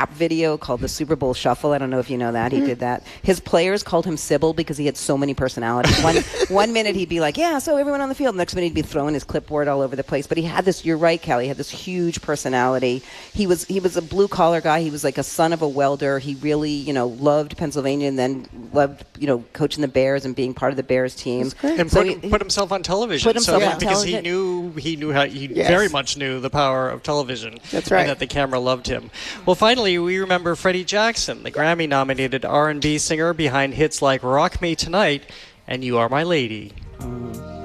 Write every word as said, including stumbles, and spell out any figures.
rap video called the Super Bowl Shuffle. I don't know if you know that. He mm-hmm. did that. His players called him Sybil because he had so many personalities. One one minute he'd be like, yeah, so everyone on the field. The next minute he'd be throwing his clipboard all over the place. But he had this, you're right, Kelly, he had this huge personality. He was he was a blue-collar guy. He was like a son of a welder. He really, you know, loved Pennsylvania and then loved, you know, coaching the Bears and being part of the Bears team. And so put, he, put himself on television. Put himself so, on because television. he knew he knew how he yes. very much knew the power of television. That's right. And that the camera loved him. Well, finally, we remember Freddie Jackson, the Grammy-nominated R and B singer behind hits like Rock Me Tonight and You Are My Lady.